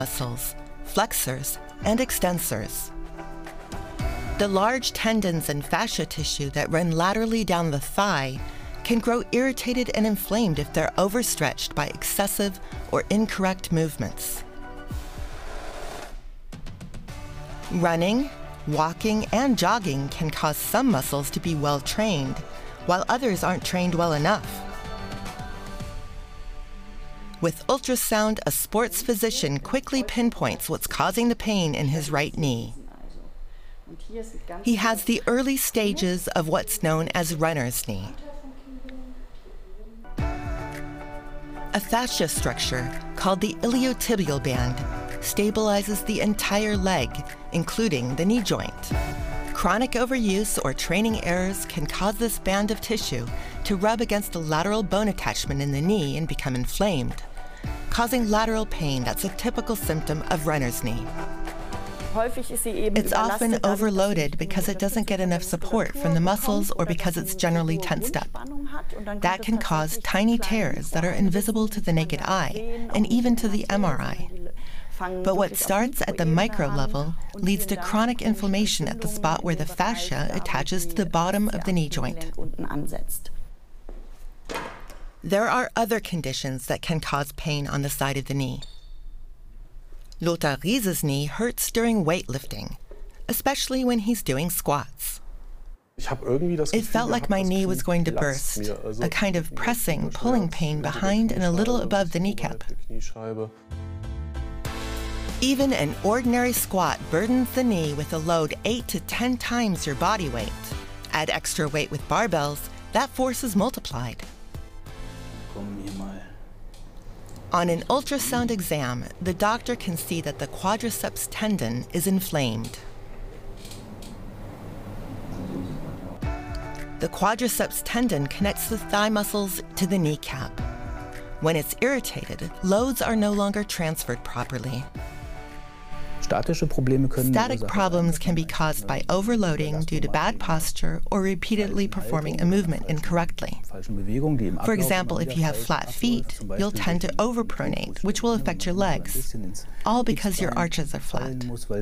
muscles, flexors, and extensors. The large tendons and fascia tissue that run laterally down the thigh can grow irritated and inflamed if they're overstretched by excessive or incorrect movements. Running, walking, and jogging can cause some muscles to be well trained, while others aren't trained well enough. With ultrasound, a sports physician quickly pinpoints what's causing the pain in his right knee. He has the early stages of what's known as runner's knee. A fascia structure called the iliotibial band stabilizes the entire leg, including the knee joint. Chronic overuse or training errors can cause this band of tissue to rub against the lateral bone attachment in the knee and become inflamed, causing lateral pain that's a typical symptom of runner's knee. It's often overloaded because it doesn't get enough support from the muscles or because it's generally tensed up. That can cause tiny tears that are invisible to the naked eye and even to the MRI. But what starts at the micro level leads to chronic inflammation at the spot where the fascia attaches to the bottom of the knee joint. There are other conditions that can cause pain on the side of the knee. Lothar Riese's knee hurts during weightlifting, especially when he's doing squats. It felt like my knee was going to burst, a kind of pressing, pulling pain behind and a little above the kneecap. Even an ordinary squat burdens the knee with a load 8 to 10 times your body weight. Add extra weight with barbells, that force is multiplied. On an ultrasound exam, the doctor can see that the quadriceps tendon is inflamed. The quadriceps tendon connects the thigh muscles to the kneecap. When it's irritated, loads are no longer transferred properly. Static problems can be caused by overloading due to bad posture or repeatedly performing a movement incorrectly. For example, if you have flat feet, you'll tend to overpronate, which will affect your legs, all because your arches are flat.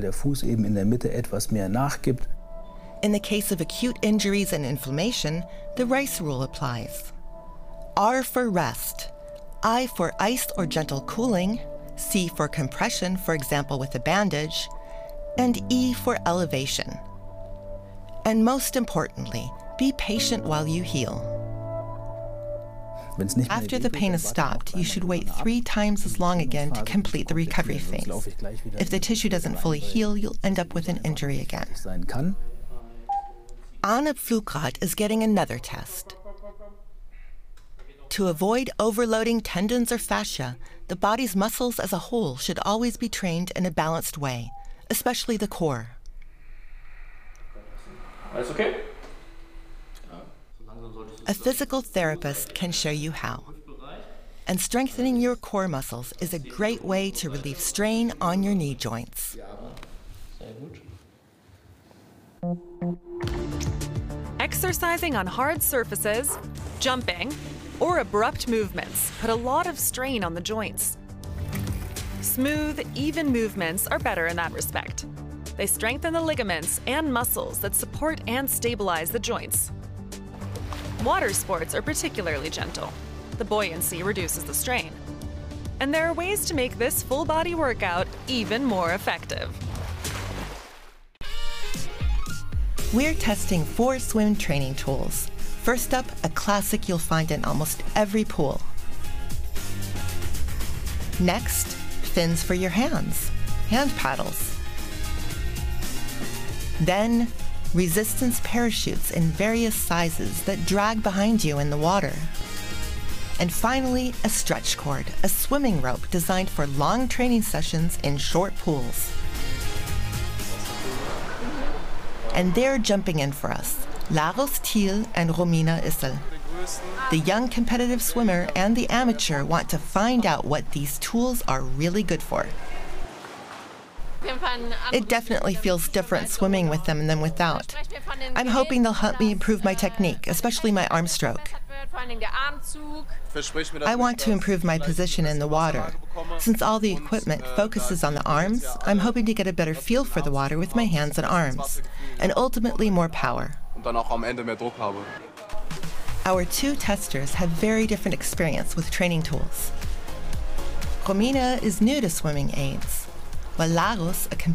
In the case of acute injuries and inflammation, the Rice rule applies. R for rest, I for ice or gentle cooling, C for compression, for example with a bandage, and E for elevation. And most importantly, be patient while you heal. After the pain is stopped, you should wait 3 times as long again to complete the recovery phase. If the tissue doesn't fully heal, you'll end up with an injury again. Anne Pflugrath is getting another test. To avoid overloading tendons or fascia, the body's muscles as a whole should always be trained in a balanced way, especially the core. Alles okay? A physical therapist can show you how. And strengthening your core muscles is a great way to relieve strain on your knee joints. Exercising on hard surfaces, jumping, or abrupt movements put a lot of strain on the joints. Smooth, even movements are better in that respect. They strengthen the ligaments and muscles that support and stabilize the joints. Water sports are particularly gentle. The buoyancy reduces the strain. And there are ways to make this full-body workout even more effective. We're testing 4 swim training tools. First up, a classic you'll find in almost every pool. Next, fins for your hands, hand paddles. Then, resistance parachutes in various sizes that drag behind you in the water. And finally, a stretch cord, a swimming rope designed for long training sessions in short pools. And they're jumping in for us. Laros Thiel and Romina Issel. The young competitive swimmer and the amateur want to find out what these tools are really good for. It definitely feels different swimming with them than without. I'm hoping they'll help me improve my technique, especially my arm stroke. I want to improve my position in the water. Since all the equipment focuses on the arms, I'm hoping to get a better feel for the water with my hands and arms, and ultimately more power. Our two testers have very different experience with training tools. Romina is new to swimming aids, while Lagos, a